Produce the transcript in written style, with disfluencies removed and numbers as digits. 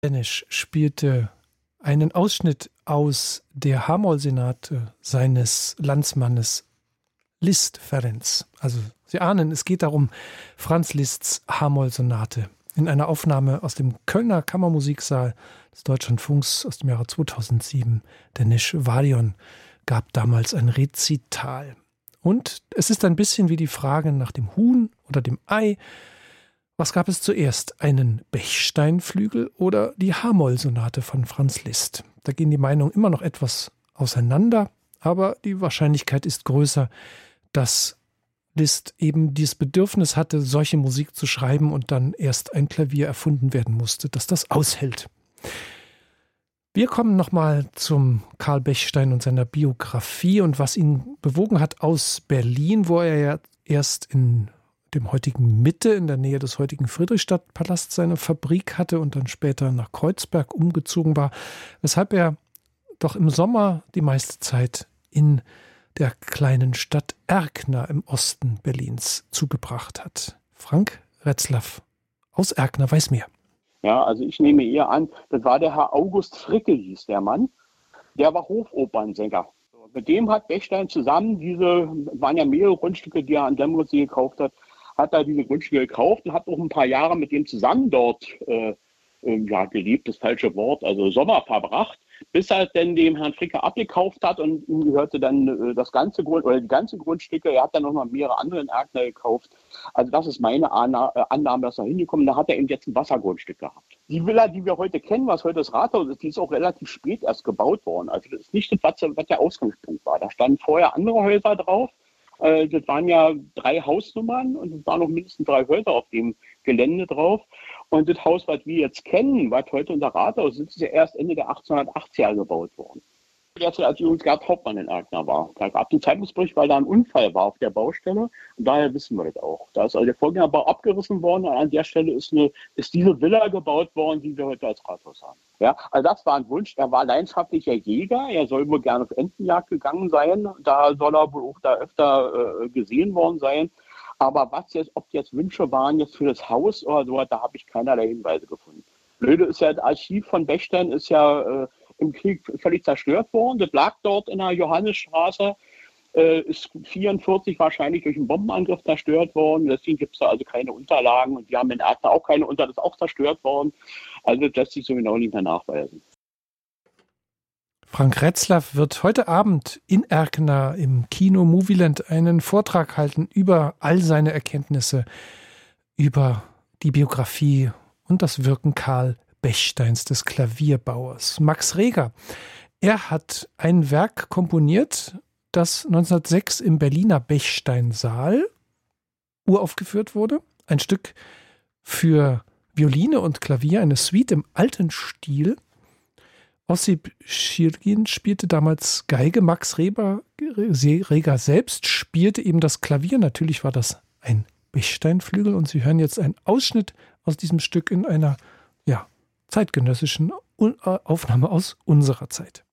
Benesch spielte einen Ausschnitt aus der H-Moll-Sonate seines Landsmannes Liszt Ferenc. Also Sie ahnen, es geht darum, Franz Liszts H-Moll-Sonate in einer Aufnahme aus dem Kölner Kammermusiksaal des Deutschlandfunks aus dem Jahre 2007. Der Nish Valion gab damals ein Rezital. Und es ist ein bisschen wie die Frage nach dem Huhn oder dem Ei. Was gab es zuerst, einen Bechsteinflügel oder die H-Moll-Sonate von Franz Liszt? Da gehen die Meinungen immer noch etwas auseinander, aber die Wahrscheinlichkeit ist größer, dass Liszt eben dieses Bedürfnis hatte, solche Musik zu schreiben und dann erst ein Klavier erfunden werden musste, das das aushält. Wir kommen nochmal zum Karl Bechstein und seiner Biografie und was ihn bewogen hat aus Berlin, wo er ja erst in dem heutigen Mitte, in der Nähe des heutigen Friedrichstadtpalasts, seine Fabrik hatte und dann später nach Kreuzberg umgezogen war, weshalb er doch im Sommer die meiste Zeit in der kleinen Stadt Erkner im Osten Berlins zugebracht hat. Frank Retzlaff aus Erkner weiß mehr. Ja, also ich nehme eher an, das war der Herr August Fricke, hieß der Mann. Der war Hofopernsänger. Mit dem hat Bechstein zusammen waren ja mehrere Grundstücke, die er an Lemgossee gekauft hat er diese Grundstücke gekauft und hat auch ein paar Jahre mit dem zusammen dort gelebt, das falsche Wort, also Sommer verbracht, bis er dann dem Herrn Fricke abgekauft hat und ihm gehörte dann das ganze die ganze Grundstücke. Er hat dann noch mal mehrere andere in Erkner gekauft. Also das ist meine Annahme, dass er hingekommen ist. Da hat er eben jetzt ein Wassergrundstück gehabt. Die Villa, die wir heute kennen, was heute das Rathaus ist, die ist auch relativ spät erst gebaut worden. Also das ist nicht das, was der Ausgangspunkt war. Da standen vorher andere Häuser drauf. Das waren ja 3 Hausnummern und es waren noch mindestens 3 Häuser auf dem Gelände drauf. Und das Haus, was wir jetzt kennen, was heute unser Rathaus ist, ist ja erst Ende der 1880er gebaut worden. Derzeit, als übrigens Gerd Hauptmann in Erkner war. Da gab es einen Zeitungsbericht, weil da ein Unfall war auf der Baustelle. Und daher wissen wir das auch. Da ist also der Vorgängerbau abgerissen worden und an der Stelle ist diese Villa gebaut worden, die wir heute als Rathaus haben. Ja, also das war ein Wunsch. Er war leidenschaftlicher Jäger. Er soll wohl gerne auf Entenjagd gegangen sein. Da soll er wohl auch da öfter gesehen worden sein. Aber ob jetzt Wünsche waren jetzt für das Haus oder so, da habe ich keinerlei Hinweise gefunden. Blöde ist ja, das Archiv von Bechstein ist ja im Krieg völlig zerstört worden. Das lag dort in der Johannisstraße, ist 1944 wahrscheinlich durch einen Bombenangriff zerstört worden. Deswegen gibt es da also keine Unterlagen. Und wir haben in Erkner auch keine das ist auch zerstört worden. Also das lässt sich so genau nicht mehr nachweisen. Frank Retzlaff wird heute Abend in Erkner im Kino Movieland einen Vortrag halten über all seine Erkenntnisse, über die Biografie und das Wirken Karl Bechsteins, des Klavierbauers. Max Reger, er hat ein Werk komponiert, das 1906 im Berliner Bechsteinsaal uraufgeführt wurde. Ein Stück für Violine und Klavier, eine Suite im alten Stil. Ossip Schirgin spielte damals Geige, Max Reger selbst spielte eben das Klavier. Natürlich war das ein Bechsteinflügel und Sie hören jetzt einen Ausschnitt aus diesem Stück in einer zeitgenössischen Aufnahme aus unserer Zeit.